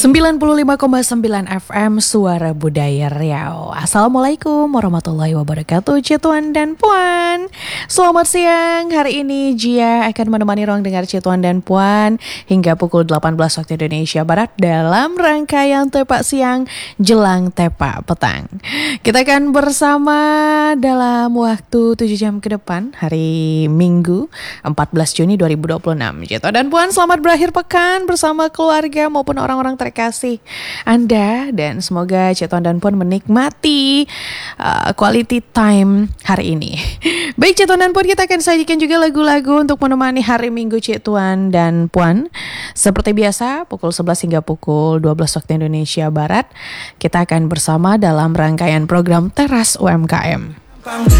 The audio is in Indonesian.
95,9 FM Suara Budaya Riau. Assalamualaikum warahmatullahi wabarakatuh, Cituan dan Puan. Selamat siang. Hari ini Jia akan menemani ruang dengar Cituan dan Puan hingga pukul 18 waktu Indonesia Barat dalam rangkaian Tepak Siang Jelang Tepak Petang. Kita akan bersama dalam waktu 7 jam ke depan, hari Minggu 14 Juni 2026. Cituan dan Puan, selamat berakhir pekan bersama keluarga maupun orang-orang terkasih Anda, dan semoga Cituan dan Puan menikmati quality time hari ini. Baik Cituan dan Puan, kita akan sajikan juga lagu-lagu untuk menemani hari Minggu Cituan dan Puan. Seperti biasa pukul 11 hingga pukul 12 waktu Indonesia Barat, kita akan bersama dalam rangkaian program Teras UMKM.